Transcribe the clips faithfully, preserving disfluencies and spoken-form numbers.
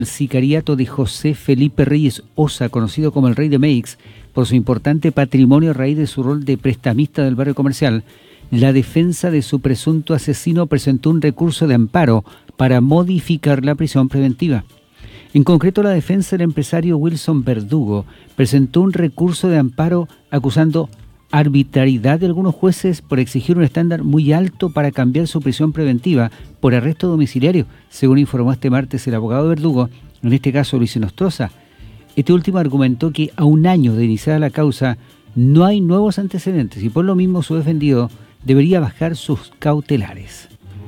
El sicariato de José Felipe Reyes Osa, conocido como el Rey de Meix, por su importante patrimonio a raíz de su rol de prestamista del barrio comercial, la defensa de su presunto asesino presentó un recurso de amparo para modificar la prisión preventiva. En concreto, la defensa del empresario Wilson Verdugo presentó un recurso de amparo acusando arbitrariedad de algunos jueces por exigir un estándar muy alto para cambiar su prisión preventiva por arresto domiciliario, según informó este martes el abogado Verdugo, en este caso Luis Nostroza. Este último argumentó que a un año de iniciada la causa no hay nuevos antecedentes y por lo mismo su defendido debería bajar sus cautelares.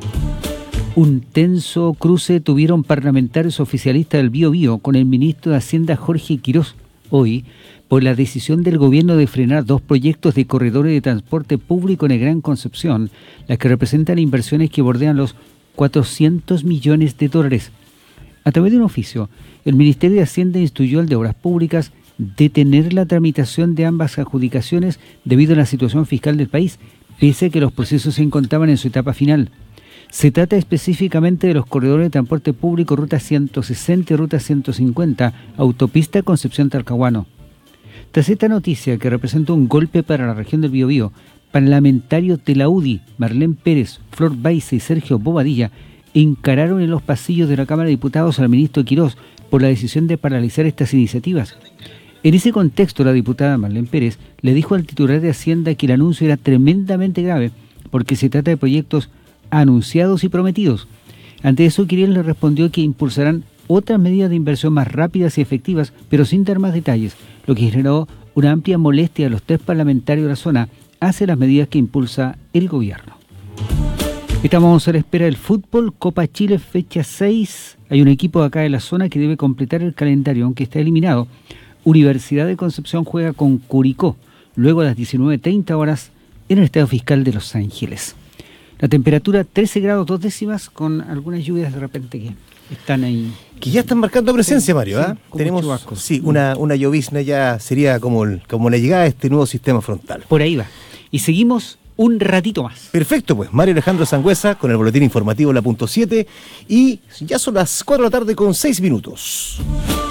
Un tenso cruce tuvieron parlamentarios oficialistas del Bío Bío con el ministro de Hacienda Jorge Quirós hoy por la decisión del gobierno de frenar dos proyectos de corredores de transporte público en el Gran Concepción, las que representan inversiones que bordean los cuatrocientos millones de dólares. A través de un oficio, el Ministerio de Hacienda instruyó al de Obras Públicas detener la tramitación de ambas adjudicaciones debido a la situación fiscal del país, pese a que los procesos se encontraban en su etapa final. Se trata específicamente de los corredores de transporte público Ruta ciento sesenta y Ruta ciento cincuenta, Autopista Concepción-Talcahuano. Tras esta noticia, que representa un golpe para la región del Biobío, parlamentarios de la U D I, Marlene Pérez, Flor Baiza y Sergio Bobadilla, encararon en los pasillos de la Cámara de Diputados al ministro Quirós por la decisión de paralizar estas iniciativas. En ese contexto, la diputada Marlene Pérez le dijo al titular de Hacienda que el anuncio era tremendamente grave porque se trata de proyectos anunciados y prometidos. Ante eso, Quirós le respondió que impulsarán otras medidas de inversión más rápidas y efectivas, pero sin dar más detalles, lo que generó una amplia molestia a los tres parlamentarios de la zona hacia las medidas que impulsa el gobierno. Estamos a la espera del fútbol, Copa Chile, fecha seis. Hay un equipo de acá de la zona que debe completar el calendario, aunque está eliminado. Universidad de Concepción juega con Curicó, luego a las diecinueve treinta horas en el Estadio Fiscal de Los Ángeles. La temperatura trece grados dos décimas con algunas lluvias de repente que están ahí. Que ya están marcando presencia, sí, Mario. ¿eh? Sí, Tenemos chubascos. sí, una, una llovizna ya sería como, el, como la llegada de este nuevo sistema frontal. Por ahí va. Y seguimos un ratito más. Perfecto, pues. Mario Alejandro Sangüesa con el boletín informativo La Punto siete y ya son las cuatro de la tarde con seis minutos.